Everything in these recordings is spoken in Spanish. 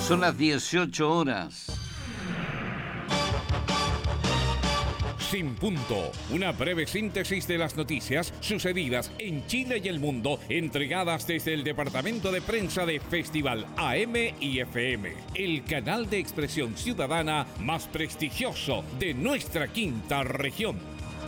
Son las 18 horas. Sin Punto, una breve síntesis de las noticias sucedidas en Chile y el mundo, entregadas desde el departamento de prensa de Festival AM y FM, el canal de expresión ciudadana más prestigioso de nuestra quinta región.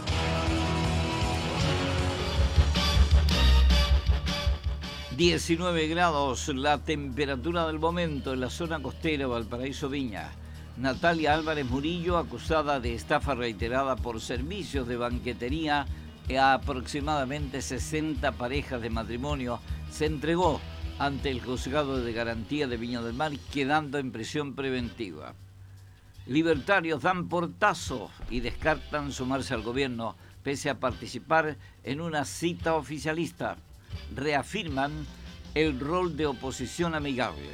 ...19 grados, la temperatura del momento en la zona costera Valparaíso Viña. Natalia Álvarez Murillo, acusada de estafa reiterada por servicios de banquetería a aproximadamente 60 parejas de matrimonio, se entregó ante el Juzgado de Garantía de Viña del Mar, quedando en prisión preventiva. Libertarios dan portazo y descartan sumarse al gobierno, pese a participar en una cita oficialista. Reafirman el rol de oposición amigable.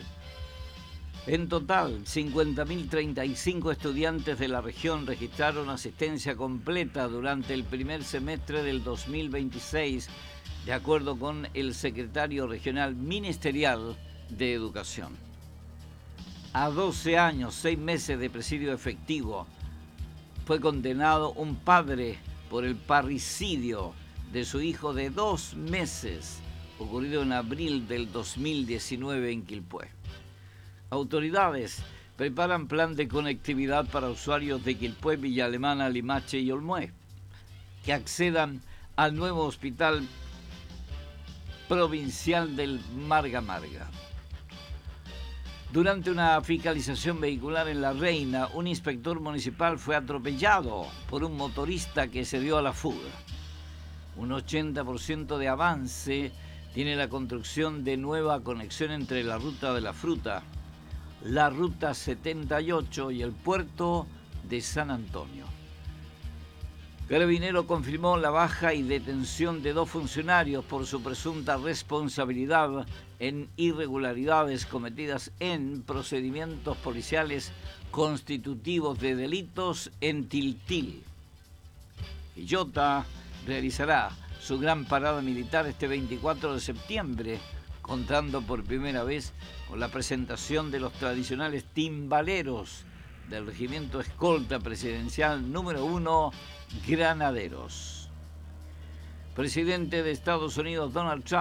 En total, 50.035 estudiantes de la región registraron asistencia completa durante el primer semestre del 2026, de acuerdo con el secretario regional ministerial de Educación. A 12 años, 6 meses de presidio efectivo, fue condenado un padre por el parricidio de su hijo de 2 meses, ocurrido en abril del 2019 en Quilpué. Autoridades preparan plan de conectividad para usuarios de Quilpué, Villa Alemana, Limache y Olmué, que accedan al nuevo hospital provincial del Marga Marga. Durante una fiscalización vehicular en La Reina, un inspector municipal fue atropellado por un motorista que se dio a la fuga. Un 80% de avance tiene la construcción de nueva conexión entre la Ruta de la Fruta, la Ruta 78 y el puerto de San Antonio. Carabinero confirmó la baja y detención de 2 funcionarios por su presunta responsabilidad en irregularidades cometidas en procedimientos policiales constitutivos de delitos en Tiltil. Quillota realizará su gran parada militar este 24 de septiembre, contando por primera vez con la presentación de los tradicionales timbaleros del Regimiento Escolta Presidencial número 1, Granaderos. Presidente de Estados Unidos Donald Trump